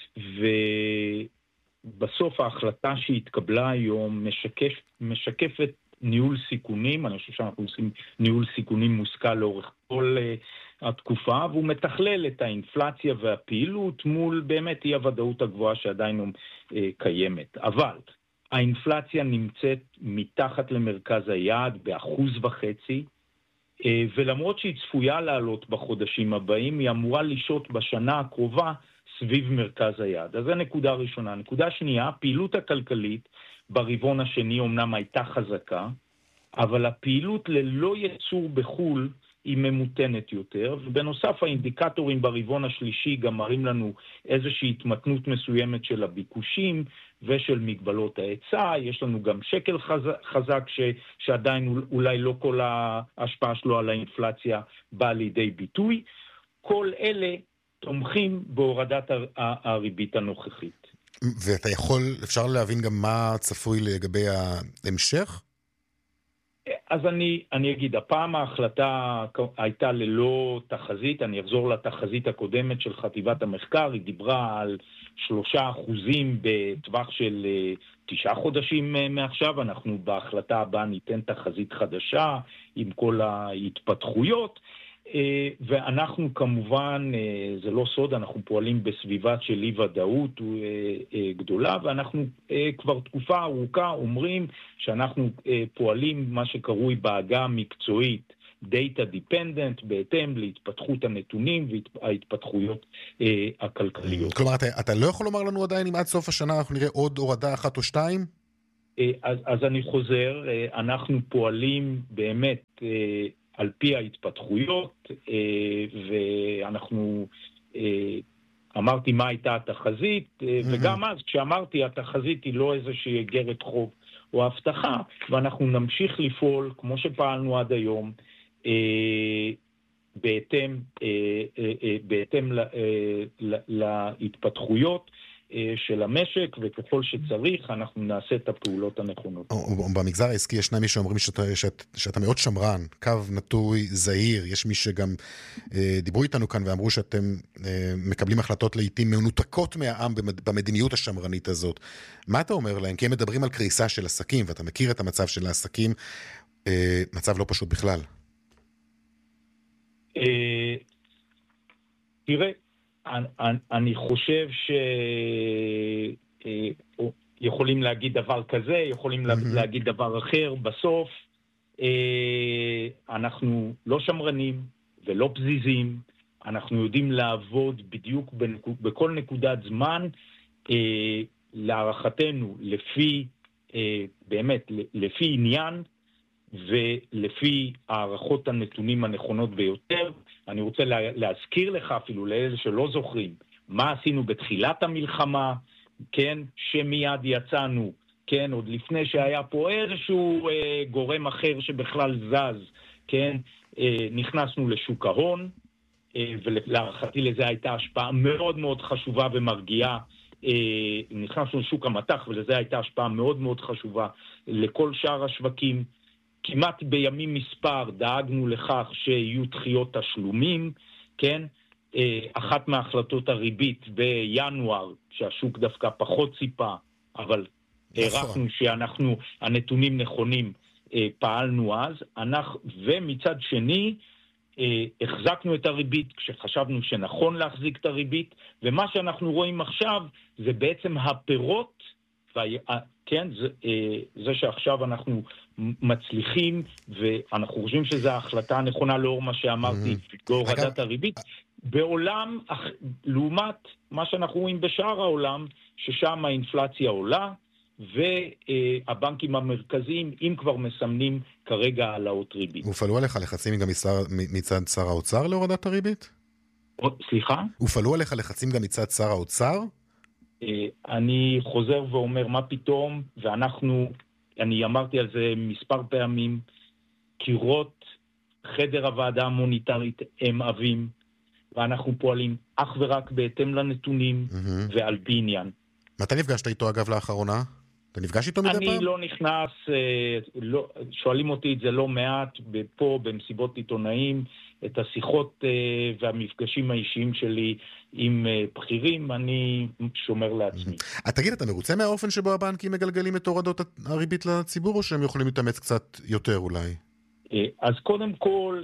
ובסוף ההחלטה שהתקבלה היום משקף, משקפת ניהול סיכונים. אני חושב שאנחנו עושים ניהול סיכונים מושכל לאורך כל uh, התקופה, והוא מתכלל את האינפלציה והפעילות מול באמת אי הוודאות הגבוהה שעדיין uh, קיימת. אבל האינפלציה נמצאת מתחת למרכז היעד באחוז וחצי, uh, ולמרות שהיא צפויה לעלות בחודשים הבאים, היא אמורה לשהות בשנה הקרובה סביב מרכז היעד. אז זו נקודה ראשונה. נקודה שנייה, הפעילות הכלכלית ברבעון השני אומנם הייתה חזקה, אבל הפעילות ללא ייצור בחול היא ממותנת יותר, ובנוסף האינדיקטורים ברבעון השלישי גם מראים לנו איזושהי התמתנות מסוימת של הביקושים ושל מגבלות ההיצע. יש לנו גם שקל חזק, חזק ש, שעדיין אולי לא כל ההשפעה שלו על האינפלציה באה לידי ביטוי. כל אלה תומכים בהורדת הריבית הנוכחית. ואתה יכול, אפשר להבין גם מה צפוי לגבי ההמשך? אז אני, אני אגיד, הפעם ההחלטה הייתה ללא תחזית, אני אחזור לתחזית הקודמת של חטיבת המחקר, היא דיברה על שלושה אחוזים בטווח של תשעה חודשים מעכשיו, אנחנו בהחלטה הבאה ניתן תחזית חדשה עם כל ההתפתחויות, ואנחנו כמובן, זה לא סוד, אנחנו פועלים בסביבה של אי ודאות גדולה, ואנחנו כבר תקופה ארוכה אומרים שאנחנו פועלים מה שקרוי בעגה המקצועית data dependent, בהתאם להתפתחות הנתונים וההתפתחויות הכלכליות. כלומר, אתה, אתה לא יכול לומר לנו עדיין אם עד סוף השנה אנחנו נראה עוד הורדה אחת או שתיים? אז, אז אני חוזר, אנחנו פועלים באמת על פי ההתפתחויות, ואנחנו, אמרתי מה הייתה התחזית, וגם אז כשאמרתי התחזית היא לא איזושהי אגרת חוב או הבטחה, ואנחנו נמשיך לפעול כמו שפעלנו עד היום, בהתאם, בהתאם להתפתחויות של המשק, וככל שצריך אנחנו נעשה את הפעולות הנכונות. במגזר העסקי ישנם מי שאומרים שאתה, שאת, שאתה מאוד שמרן, קו נטוי זהיר, יש מי שגם אה, דיברו איתנו כאן ואמרו שאתם אה, מקבלים החלטות לעתים מנותקות מהעם במדיניות השמרנית הזאת. מה אתה אומר להם? כי הם מדברים על קריסה של עסקים, ואתה מכיר את המצב של העסקים, אה, מצב לא פשוט בכלל. אה, תראה, אני, אני חושב שיכולים להגיד דבר כזה, יכולים mm-hmm. להגיד דבר אחר. בסוף אנחנו לא שמרנים ולא פזיזים, אנחנו יודעים לעבוד בדיוק בכל נקודת זמן, להערכתנו לפי באמת לפי עניין ולפי הערכות הנתונים הנכונות ביותר. אני רוצה להזכיר לך אפילו לאלה שלא זוכרים, מה עשינו בתחילת המלחמה, כן, שמיד יצאנו, כן, עוד לפני שהיה פה איזשהו אה, גורם אחר שבכלל זז, כן, אה, נכנסנו לשוק ההון, אה, ולהערכתי לזה הייתה השפעה מאוד מאוד חשובה ומרגיעה, אה, נכנסנו לשוק המתח ולזה הייתה השפעה מאוד מאוד חשובה לכל שאר השווקים, כמעט בימים מספר דאגנו לכך שיהיו דחיות תשלומים, כן, אחת מההחלטות הריבית בינואר, שהשוק דווקא פחות ציפה, אבל הערכנו שאנחנו, הנתונים נכונים, פעלנו אז, אנחנו, ומצד שני, החזקנו את הריבית כשחשבנו שנכון להחזיק את הריבית, ומה שאנחנו רואים עכשיו זה בעצם הפירות, כן, זה, זה שעכשיו אנחנו מצליחים, ואנחנו חושבים שזו ההחלטה הנכונה לאור מה שאמרתי, בהורדת הריבית, בעולם, לעומת מה שאנחנו רואים בשאר העולם, ששם האינפלציה עולה, והבנקים המרכזיים, אם כבר מסמנים כרגע העלאות ריבית. הופעלו עליך לחצים גם מצד שר האוצר להורדת הריבית? סליחה? הופעלו עליך לחצים גם מצד שר האוצר? אני חוזר ואומר, מה פתאום, ואנחנו, אני אמרתי על זה מספר פעמים, קירות חדר הוועדה המוניטרית הם עבים, ואנחנו פועלים אך ורק בהתאם לנתונים mm-hmm. ועל פי עניין. מתי נפגשת איתו אגב לאחרונה? אתה נפגש איתו מדי פעם? אני לא נכנס, לא, שואלים אותי את זה לא מעט, פה במסיבות עיתונאים, את השיחות והמפגשים האישיים שלי עם בכירים, אני שומר לעצמי. תגיד, אתה מרוצה מהאופן שבו הבנקים מגלגלים את הורדות הריבית לציבור, או שהם יכולים להתאמץ קצת יותר אולי? אז קודם כל,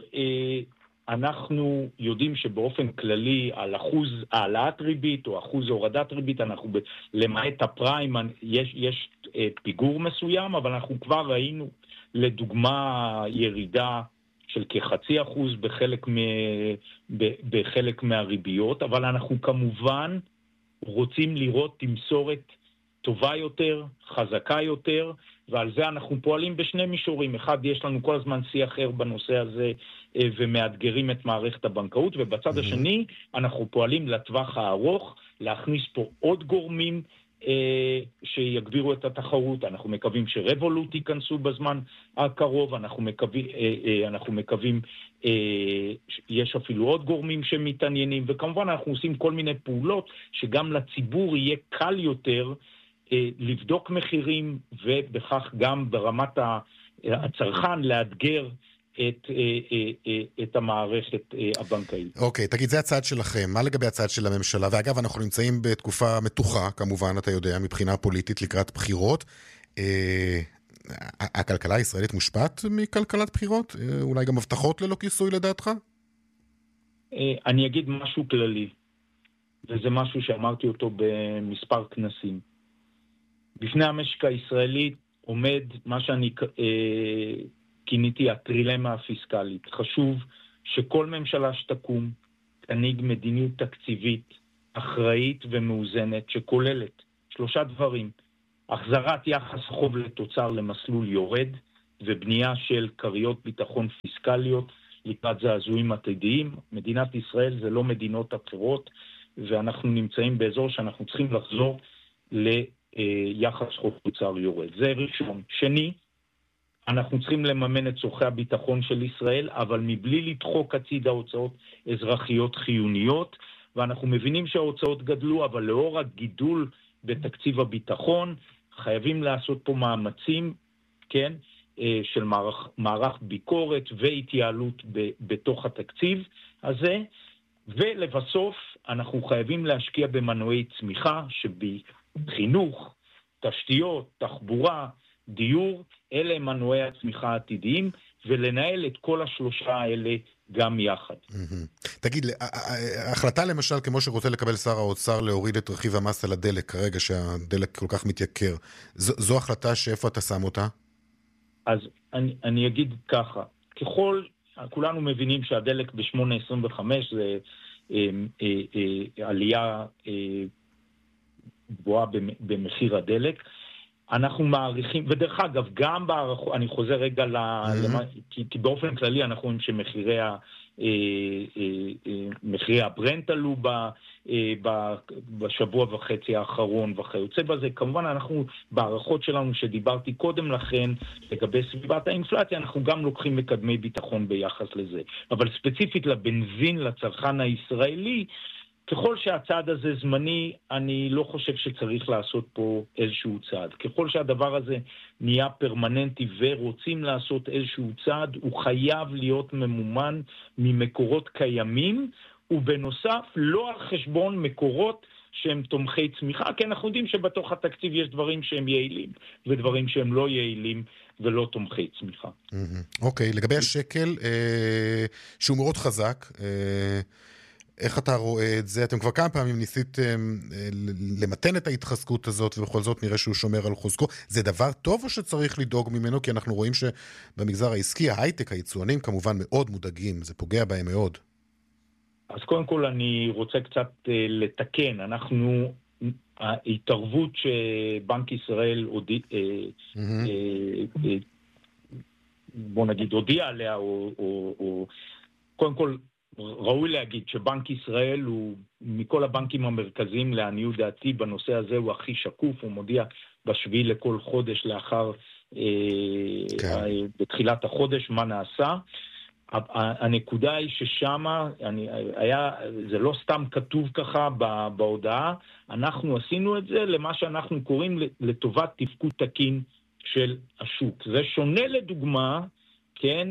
אנחנו יודעים שבאופן כללי על אחוז העלאת ריבית או אחוז הורדת ריבית, אנחנו ב, למעט הפריים, יש, יש פיגור מסוים, אבל אנחנו כבר ראינו לדוגמה ירידה של כחצי אחוז בחלק, מ, ב, בחלק מהריביות, אבל אנחנו כמובן רוצים לראות תמסורת טובה יותר, חזקה יותר, ועל זה אנחנו פועלים בשני מישורים. אחד, יש לנו כל הזמן שיח אחר בנושא הזה, ומאתגרים את מערכת הבנקאות, ובצד השני, אנחנו פועלים לטווח הארוך, להכניס פה עוד גורמים אה, שיגבירו את התחרות. אנחנו מקווים שרבולוט ייכנסו בזמן הקרוב, אנחנו מקווים, אה, אה, אנחנו מקווים אה, יש אפילו עוד גורמים שמתעניינים, וכמובן אנחנו עושים כל מיני פעולות, שגם לציבור יהיה קל יותר, לבדוק מחירים, ובכך גם ברמת הצרכן לאתגר את, את המערכת הבנקאית. אוקיי, תגיד, זה הצעד שלכם. מה לגבי הצעד של הממשלה? ואגב, אנחנו נמצאים בתקופה מתוחה, כמובן, אתה יודע, מבחינה פוליטית לקראת בחירות. הכלכלה הישראלית מושפעת מכלכלת בחירות? אולי גם הבטחות ללא כיסוי לדעתך? אני אגיד משהו כללי, וזה משהו שאמרתי אותו במספר כנסים. בפני המשק הישראלי עומד מה שאני אה, כיניתי הטרילמה הפיסקלית. חשוב שכל ממשלה שתקום תנהיג מדיניות תקציבית אחראית ומאוזנת שכוללת שלושה דברים: החזרת יחס חוב לתוצר למסלול יורד ובנייה של קריות ביטחון פיסקליות לקראת זעזועים עתידיים. מדינת ישראל זה לא מדינות אחרות, ואנחנו נמצאים באזור שאנחנו צריכים לחזור ל יחס חוב תוצר יורד. זה ראשון. שני, אנחנו צריכים לממן את צורכי הביטחון של ישראל, אבל מבלי לדחוק הצידה הוצאות אזרחיות חיוניות, ואנחנו מבינים שההוצאות גדלו, אבל לאור הגידול בתקציב הביטחון, חייבים לעשות פה מאמצים, כן, של מערך, מערך ביקורת והתייעלות ב, בתוך התקציב הזה, ולבסוף אנחנו חייבים להשקיע במנועי צמיחה שבחינוך, תשתיות, תחבורה, דיור, אלה הם מנועי הצמיחה העתידיים, ולנהל את כל השלושה האלה גם יחד. תגיד, ההחלטה למשל, כמו שרוצה לקבל שר האוצר להוריד את רכיב המס על הדלק, כרגע שהדלק כל כך מתייקר, זו החלטה שאיפה אתה שם אותה? אז אני, אני אגיד ככה, ככל, כולנו מבינים שהדלק ב-שמונה עשרים וחמש זה אה, אה, אה, עלייה אה, גבוהה במחיר הדלק, אנחנו מעריכים, ודרך אגב, גם בערכות, אני חוזר רגע, למה, כי, כי באופן כללי אנחנו רואים שמחירי ה... מחירי הברנט עלו בשבוע וחצי האחרון וכיוצא בזה. כמובן אנחנו בערכות שלנו שדיברתי קודם לכן לגבי סביבת האינפלציה, אנחנו גם לוקחים מקדמי ביטחון ביחס לזה. אבל ספציפית לבנזין, לצרכן הישראלי, ככל שהצעד הזה זמני, אני לא חושב שצריך לעשות פה איזשהו צעד. ככל שהדבר הזה נהיה פרמננטי ורוצים לעשות איזשהו צעד, הוא חייב להיות ממומן ממקורות קיימים, ובנוסף לא על חשבון מקורות שהם תומכי צמיחה, כי אנחנו יודעים שבתוך התקציב יש דברים שהם יעילים, ודברים שהם לא יעילים ולא תומכי צמיחה. אוקיי, לגבי השקל, שהוא מאוד חזק, איך אתה רואה את זה? אתם כבר כמה פעמים ניסיתם למתן את ההתחזקות הזאת, ובכל זאת נראה שהוא שומר על חוזקו. זה דבר טוב או שצריך לדאוג ממנו? כי אנחנו רואים שבמגזר העסקי, ההייטק, היצואנים כמובן מאוד מודאגים, זה פוגע בהם מאוד. אז קודם כל אני רוצה קצת לתקן. אנחנו, ההתערבות שבנק ישראל הודיע, בוא נגיד, הודיע עליה, או קודם כל, ראוי להגיד שבנק ישראל הוא, מכל הבנקים המרכזיים לעניות דעתי בנושא הזה, הוא הכי שקוף, הוא מודיע בשביעי לכל חודש לאחר, כן. אה, בתחילת החודש, מה נעשה. הנקודה היא ששמה, אני, היה, זה לא סתם כתוב ככה בהודעה, אנחנו עשינו את זה למה שאנחנו קוראים לטובת תפקוד תקין של השוק. זה שונה לדוגמה, כן,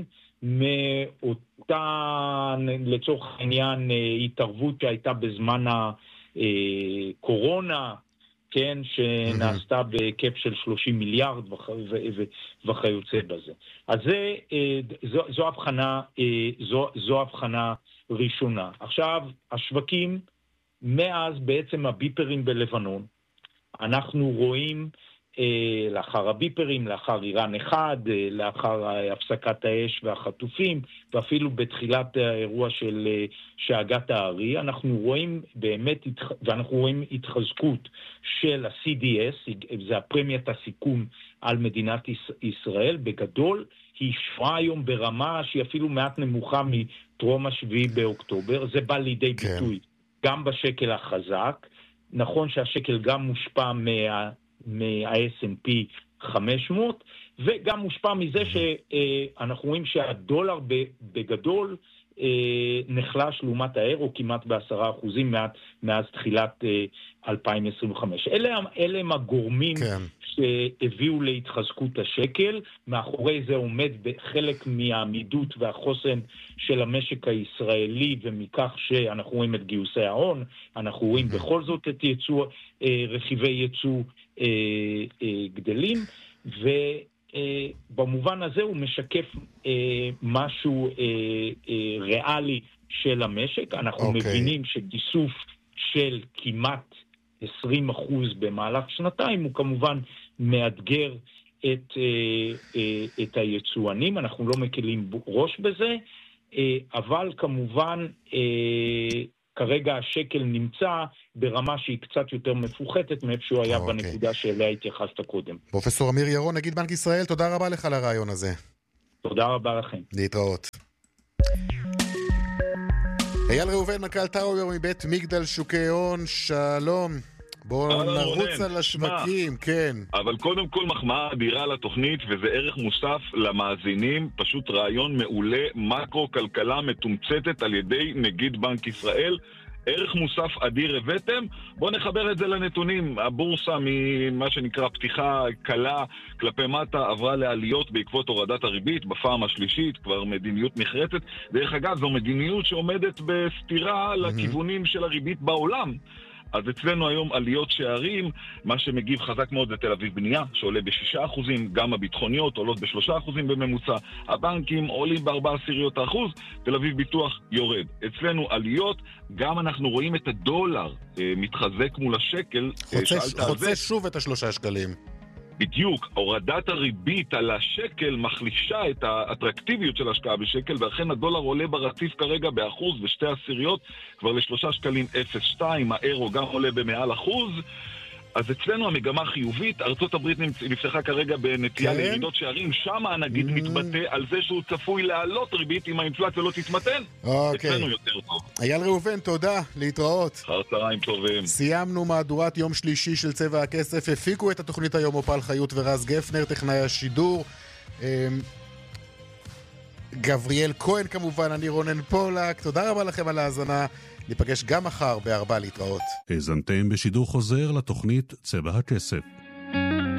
מאותה, לצורך העניין, התערבות שהייתה בזמן הקורונה, כן, שנעשתה בהיקף של שלושים מיליארד וכיוצא בזה. אז זה, זו, זו הבחנה, זו, זו הבחנה ראשונה. עכשיו, השווקים, מאז בעצם הביפרים בלבנון, אנחנו רואים, לאחר הביפרים, לאחר איראן אחד, לאחר הפסקת האש והחטופים, ואפילו בתחילת האירוע של שאגת הארי, אנחנו רואים באמת, ואנחנו רואים התחזקות של ה-סי די אס, זה הפרמיית הסיכון על מדינת ישראל, בגדול, היא שווה היום ברמה שהיא אפילו מעט נמוכה מטרום השביעי באוקטובר, זה בא לידי כן. ביטוי גם בשקל החזק, נכון שהשקל גם מושפע מה... מה-אס אנד פי חמש מאות, וגם מושפע מזה שאנחנו רואים שהדולר בגדול נחלש לעומת האירו כמעט בעשרה אחוזים מאז תחילת אלפיים עשרים וחמש. אלה, אלה הם הגורמים כן. שהביאו להתחזקות השקל, מאחורי זה עומד בחלק מהעמידות והחוסן של המשק הישראלי, ומכך שאנחנו רואים את גיוסי ההון, אנחנו רואים בכל זאת את יצוא, רכיבי יצוא גדלים, ובמובן הזה הוא משקף משהו ריאלי של המשק. אנחנו okay. מבינים שגיסוף של כמעט עשרים אחוז במהלך שנתיים הוא כמובן מאתגר את, את היצואנים, אנחנו לא מקלים ראש בזה, אבל כמובן כרגע השקל נמצא ברמה שהיא קצת יותר מפוחתת מאיפה שהוא היה okay. בנקודה שאליה התייחסת קודם. פרופסור אמיר ירון, נגיד בנק ישראל, תודה רבה לך על הרעיון הזה. תודה רבה לכם. להתראות. אייל ראובן, מנכ"ל טאוור מבית מגדל שוקי הון, שלום. בואו נרוץ על השווקים, כן. אבל קודם כל מחמאה אדירה לתוכנית, וזה ערך מוסף למאזינים, פשוט רעיון מעולה, מקרו-כלכלה מתומצתת על ידי נגיד בנק ישראל, ערך מוסף אדיר הבאתם. בואו נחבר את זה לנתונים. הבורסה ממה שנקרא פתיחה קלה כלפי מטה עברה לעליות בעקבות הורדת הריבית בפעם השלישית, כבר מדיניות נחרצת. דרך אגב, זו מדיניות שעומדת בסתירה לכיוונים של הריבית בעולם. אז אצלנו היום עליות שערים, מה שמגיב חזק מאוד זה תל אביב בנייה, שעולה בשישה אחוזים, גם הביטחוניות עולות בשלושה אחוזים בממוצע, הבנקים עולים בארבע עשיריות האחוז, תל אביב ביטוח יורד. אצלנו עליות, גם אנחנו רואים את הדולר אה, מתחזק מול השקל. חוצה, אה, חוצה שוב את השלושה שקלים. בדיוק, הורדת הריבית על השקל מחלישה את האטרקטיביות של ההשקעה בשקל, ואכן הדולר עולה ברציף כרגע באחוז ושתי עשיריות, כבר לשלושה שקלים אפס שתיים, האירו גם עולה במעל אחוז. אז אצלנו המגמה חיובית, ארצות הברית נפתחה כרגע בנטייה כן? לירידות שערים, שם הנגיד mm. מתבטא על זה שהוא צפוי לעלות ריבית אם האינפלציה לא תתמתן. אוקיי. אצלנו יותר טוב. אייל ראובן, תודה, להתראות. אחר צהריים טובים. סיימנו מהדורת יום שלישי של צבע הכסף, הפיקו את התוכנית היום אופל חיות ורז גפנר, טכנאי השידור. גבריאל כהן כמובן, אני רונן פולק, תודה רבה לכם על ההאזנה. ניפגש גם מחר בארבע להתראות. האזנתם בשידור חוזר לתוכנית צבע הכסף.